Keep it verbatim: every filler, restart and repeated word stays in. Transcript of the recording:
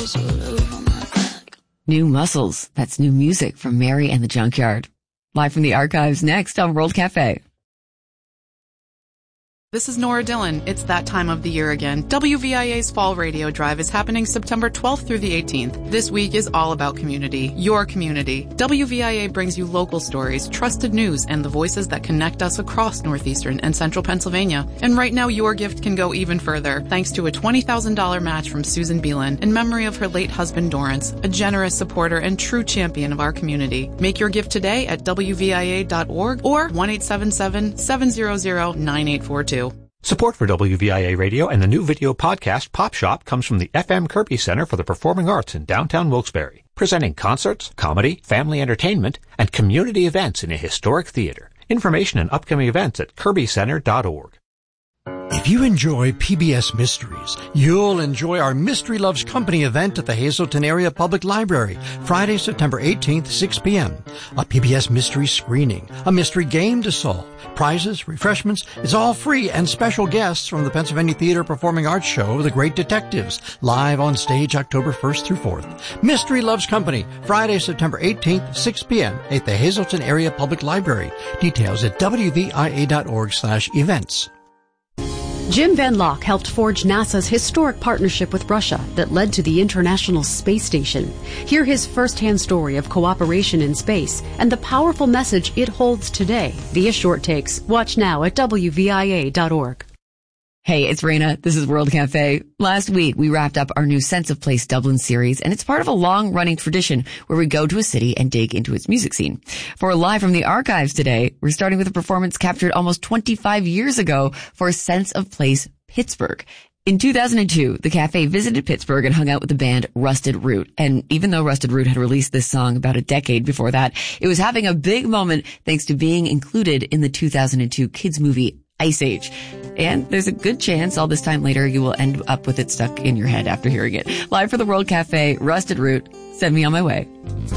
New Muscles. That's new music from Mary and the Junkyard. Live from the archives next on World Cafe. This is Nora Dillon. It's that time of the year again. W V I A's Fall Radio Drive is happening September twelfth through the eighteenth. This week is all about community, your community. W V I A brings you local stories, trusted news, and the voices that connect us across northeastern and central Pennsylvania. And right now, your gift can go even further, thanks to a twenty thousand dollars match from Susan Beelan in memory of her late husband, Dorrance, a generous supporter and true champion of our community. Make your gift today at W V I A dot org or one eight seven seven, seven zero zero, nine eight four two. Support for W V I A Radio and the new video podcast Pop Shop comes from the F M Kirby Center for the Performing Arts in downtown Wilkes-Barre, presenting concerts, comedy, family entertainment, and community events in a historic theater. Information and upcoming events at kirby center dot org. If you enjoy P B S Mysteries, you'll enjoy our Mystery Loves Company event at the Hazleton Area Public Library, Friday, September eighteenth, six p.m. A P B S mystery screening, a mystery game to solve, prizes, refreshments. It's all free, and special guests from the Pennsylvania Theater Performing Arts Show, The Great Detectives, live on stage October first through fourth. Mystery Loves Company, Friday, September eighteenth, six p.m. at the Hazleton Area Public Library. Details at W V I A dot org slash events. Jim Van Locke helped forge NASA's historic partnership with Russia that led to the International Space Station. Hear his first-hand story of cooperation in space and the powerful message it holds today via short takes. Watch now at W V I A dot org. Hey, it's Raina. This is World Cafe. Last week, we wrapped up our new Sense of Place Dublin series, and it's part of a long-running tradition where we go to a city and dig into its music scene. For Live from the Archives today, we're starting with a performance captured almost twenty-five years ago for Sense of Place Pittsburgh. In two thousand two, the cafe visited Pittsburgh and hung out with the band Rusted Root. And even though Rusted Root had released this song about a decade before that, it was having a big moment thanks to being included in the two thousand two kids movie Ice Age. And there's a good chance all this time later you will end up with it stuck in your head after hearing it. Live for the World Cafe, Rusted Root. Send me on my way.